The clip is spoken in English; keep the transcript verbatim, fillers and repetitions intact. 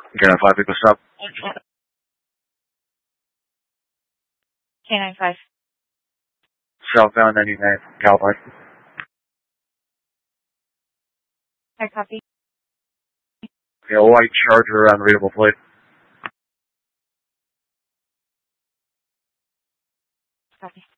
K nine five, pick us up. K nine five. Southbound ninety-nine, California. I copy. Yeah, white Charger on readable plate. Copy.